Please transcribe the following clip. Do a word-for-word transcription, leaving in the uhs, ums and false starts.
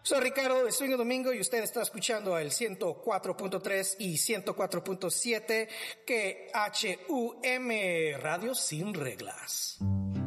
Soy Ricardo de Swing Domingo y usted está escuchando el ciento cuatro punto tres y ciento cuatro punto siete que H U M Radio Sin Reglas.